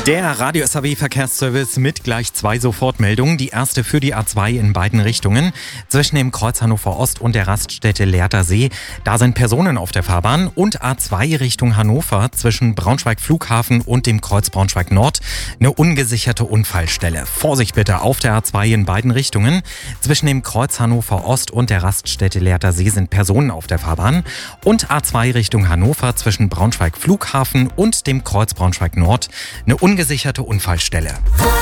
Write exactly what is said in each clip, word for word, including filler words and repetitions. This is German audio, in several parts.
Der Radio S A W-Verkehrsservice mit gleich zwei Sofortmeldungen. Die erste für die A zwei in beiden Richtungen. Zwischen dem Kreuz Hannover Ost und der Raststätte Lehrter See. Da sind Personen auf der Fahrbahn. Und A zwei Richtung Hannover zwischen Braunschweig Flughafen und dem Kreuz Braunschweig Nord. Eine ungesicherte Unfallstelle. Vorsicht bitte auf der A zwei in beiden Richtungen. Zwischen dem Kreuz Hannover Ost und der Raststätte Lehrter See sind Personen auf der Fahrbahn. Und A zwei Richtung Hannover zwischen Braunschweig Flughafen und dem Kreuz Braunschweig Nord. Eine ungesicherte Unfallstelle.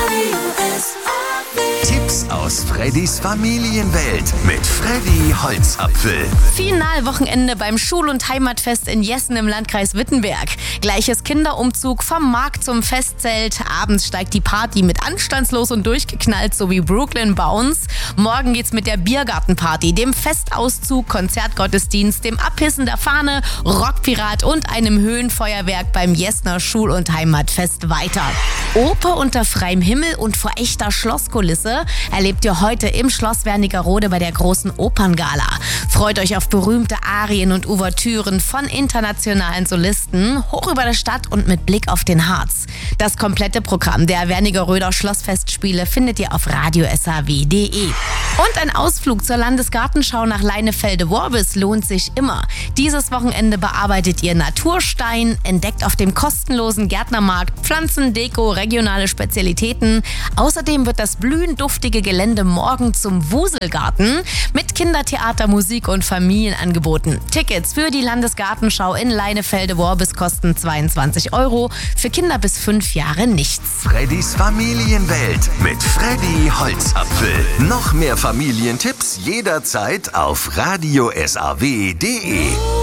Tipps aus Freddys Familienwelt mit Freddy Holzapfel. Finalwochenende beim Schul- und Heimatfest in Jessen im Landkreis Wittenberg. Gleiches Kinderumzug vom Markt zum Festzelt. Abends steigt die Party mit Anstandslos und Durchgeknallt sowie Brooklyn Bounce. Morgen geht's mit der Biergartenparty, dem Festauszug, Konzertgottesdienst, dem Abhissen der Fahne, Rockpirat und einem Höhenfeuerwerk beim Jessener Schul- und Heimatfest weiter. Oper unter freiem Himmel und vor echter Schlosskulisse erlebt ihr heute im Schloss Wernigerode bei der großen Operngala. Freut euch auf berühmte Arien und Ouvertüren von internationalen Solisten, hoch über der Stadt und mit Blick auf den Harz. Das komplette Programm der Wernigeröder Schlossfestspiele findet ihr auf radio s a w punkt d e. Und ein Ausflug zur Landesgartenschau nach Leinefelde-Worbis lohnt sich immer. Dieses Wochenende bearbeitet ihr Naturstein, entdeckt auf dem kostenlosen Gärtnermarkt Pflanzen, Deko, regionale Spezialitäten. Außerdem wird das blühend duftige Gelände morgen zum Wuselgarten mit Kindertheater, Musik und Familienangeboten. Tickets für die Landesgartenschau in Leinefelde-Worbis kosten zweiundzwanzig Euro, für Kinder bis fünf Jahre nichts. Freddys Familienwelt mit Freddy Holzapfel. Noch mehr Familientipps jederzeit auf radio s a w punkt d e.